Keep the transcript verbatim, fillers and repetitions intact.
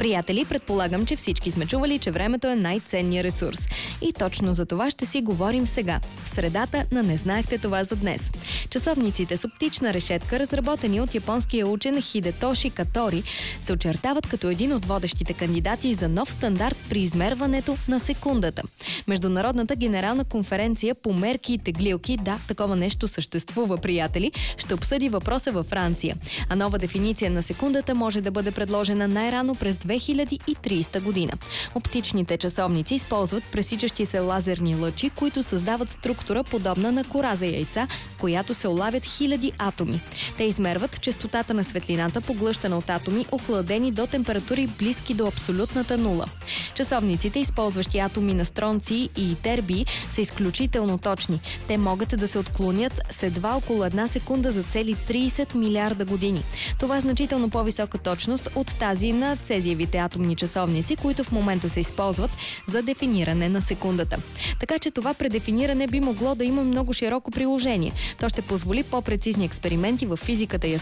Приятели, предполагам, че всички сме чували, че времето е най-ценният ресурс. И точно за това ще си говорим сега, в средата на Не знаехте това за днес. Часовниците с оптична решетка, разработени от японския учен Хидетоши Катори, се очертават като един от водещите кандидати за нов стандарт при измерването на секундата. Международната генерална конференция по мерки и теглилки, да, такова нещо съществува, приятели, ще обсъди въпроса във Франция. А нова дефиниция на секундата може да бъде предложена най-рано през две хиляди и тридесета година. Оптичните часовници използват пресичащи се лазерни лъчи, които създават структура подобна на кора за яйца, в която се улавят хиляди атоми. Те измерват честотата на светлината, поглъщана от атоми, охладени до температури близки до абсолютната нула. Часовниците, използващи атоми на стронци и тербии, са изключително точни. Те могат да се отклонят с едва около една секунда за цели тридесет милиарда години. Това е значително по-висока точност от тази на цезиевите атомни часовници, които в момента се използват за дефиниране на секундата. Така че това предефиниране би могло да има много широко приложение. То ще позволи по-прецизни експерименти в физиката и